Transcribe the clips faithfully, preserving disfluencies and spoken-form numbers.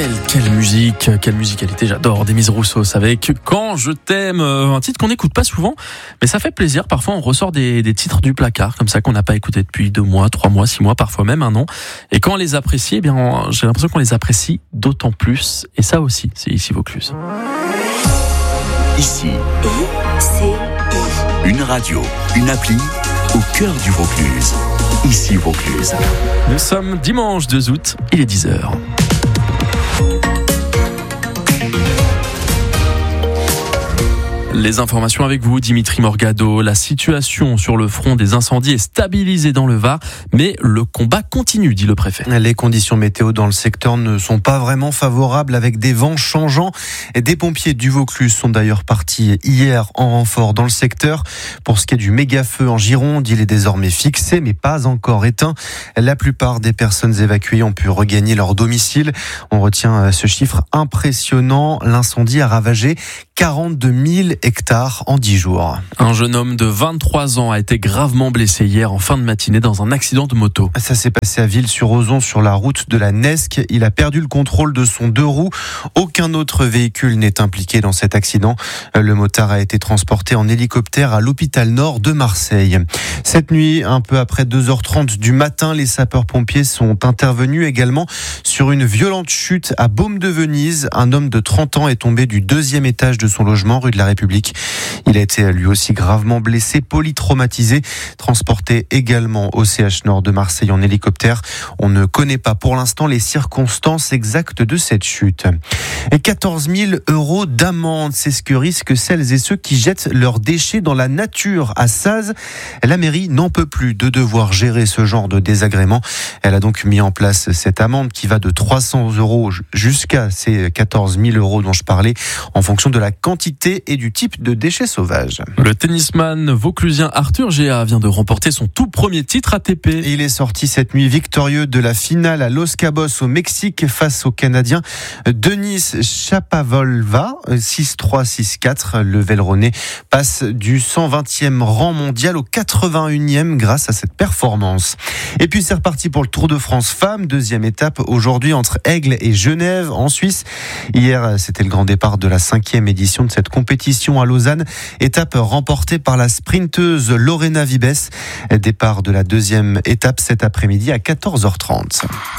Quelle, quelle musique, quelle musicalité, j'adore Demise Roussos avec Quand je t'aime, un titre qu'on n'écoute pas souvent, mais ça fait plaisir. Parfois on ressort des, des titres du placard, comme ça qu'on n'a pas écouté depuis deux mois, trois mois, six mois, parfois même un an. Et quand on les apprécie, eh bien, on, j'ai l'impression qu'on les apprécie d'autant plus. Et ça aussi, c'est Ici Vaucluse. Ici, I C I. une radio, une appli au cœur du Vaucluse. Ici Vaucluse. Nous sommes dimanche deux août, il est dix heures. Les informations avec vous, Dimitri Morgado. La situation sur le front des incendies est stabilisée dans le Var, mais le combat continue, dit le préfet. Les conditions météo dans le secteur ne sont pas vraiment favorables avec des vents changeants. Des pompiers du Vaucluse sont d'ailleurs partis hier en renfort dans le secteur. Pour ce qui est du méga-feu en Gironde, il est désormais fixé mais pas encore éteint. La plupart des personnes évacuées ont pu regagner leur domicile. On retient ce chiffre impressionnant. L'incendie a ravagé quarante-deux mille hectares en dix jours. Un jeune homme de vingt-trois ans a été gravement blessé hier en fin de matinée dans un accident de moto. Ça s'est passé à Ville-sur-Ozon sur la route de la Nesque. Il a perdu le contrôle de son deux roues. Aucun autre véhicule n'est impliqué dans cet accident. Le motard a été transporté en hélicoptère à l'hôpital Nord de Marseille. Cette nuit, un peu après deux heures trente du matin, les sapeurs-pompiers sont intervenus également sur une violente chute à Baume-de-Venise. Un homme de trente ans est tombé du deuxième étage de son logement rue de la République. Il a été lui aussi gravement blessé, polytraumatisé, transporté également au C H Nord de Marseille en hélicoptère. On ne connaît pas pour l'instant les circonstances exactes de cette chute. Et quatorze mille euros d'amende, c'est ce que risquent celles et ceux qui jettent leurs déchets dans la nature à Saz. La mairie n'en peut plus de devoir gérer ce genre de désagrément. Elle a donc mis en place cette amende qui va de trois cents euros jusqu'à ces quatorze mille euros dont je parlais en fonction de la quantité et du type de déchets sauvages. Le tennisman vauclusien Arthur Géa vient de remporter son tout premier titre A T P. Il est sorti cette nuit victorieux de la finale à Los Cabos au Mexique face au Canadien Denis Shapovalov, six trois six quatre. Le Velronais passe du cent vingtième rang mondial au quatre-vingt-unième grâce à cette performance. Et puis c'est reparti pour le Tour de France Femmes, deuxième étape aujourd'hui entre Aigle et Genève en Suisse. Hier, c'était le grand départ de la cinquième édition de cette compétition à Lausanne. Étape remportée par la sprinteuse Lorena Vibes. Départ de la deuxième étape cet après-midi à quatorze heures trente.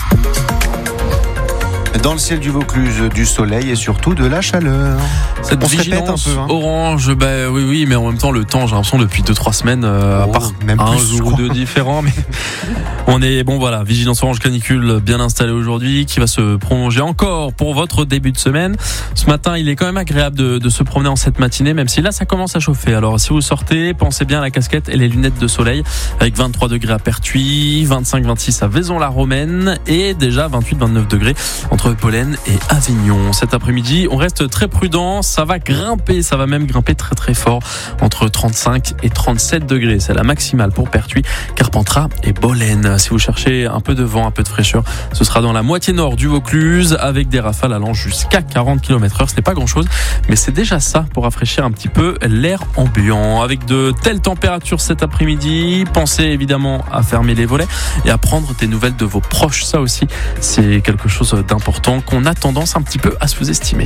Dans le ciel du Vaucluse, du soleil et surtout de la chaleur. Cette On se répète un vigilance peu, hein. orange, bah oui, oui, mais en même temps, le temps, j'ai l'impression depuis deux, trois semaines, euh, Oh, à part même un plus, jour je ou deux différents, mais on est, bon voilà, vigilance orange canicule bien installée aujourd'hui, qui va se prolonger encore pour votre début de semaine. Ce matin, il est quand même agréable de, de se promener en cette matinée, même si là, ça commence à chauffer. Alors, si vous sortez, pensez bien à la casquette et les lunettes de soleil, avec vingt-trois degrés à Pertuis, vingt-cinq vingt-six à Vaison-la-Romaine, et déjà vingt-huit vingt-neuf degrés entre Pollen et Avignon. Cet après-midi, on reste très prudent, ça va grimper, ça va même grimper très très fort, entre trente-cinq et trente-sept degrés. C'est la maximale pour Pertuis, Carpentras et Bolène. Si vous cherchez un peu de vent, un peu de fraîcheur, ce sera dans la moitié nord du Vaucluse, avec des rafales allant jusqu'à quarante kilomètres heure. Ce n'est pas grand chose, mais c'est déjà ça pour rafraîchir un petit peu l'air ambiant. Avec de telles températures cet après-midi, pensez évidemment à fermer les volets et à prendre des nouvelles de vos proches. Ça aussi, c'est quelque chose d'important qu'on a tendance un petit peu à sous-estimer.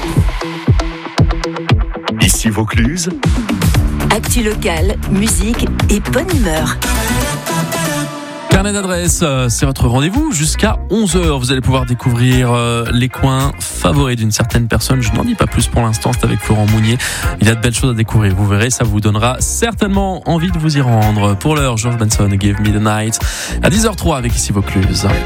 Ici Vaucluse. Actu locale, musique et bonne humeur. Carnet d'adresse, c'est votre rendez-vous jusqu'à onze heures. Vous allez pouvoir découvrir les coins favoris d'une certaine personne. Je n'en dis pas plus pour l'instant, c'est avec Florent Mounier. Il y a de belles choses à découvrir, vous verrez, ça vous donnera certainement envie de vous y rendre. Pour l'heure, George Benson, Give Me the Night, à dix heures zéro trois avec Ici Vaucluse.